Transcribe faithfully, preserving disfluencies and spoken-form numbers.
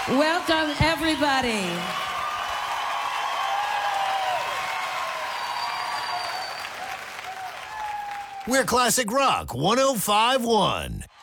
Welcome, everybody. We're Classic Rock one oh five point one.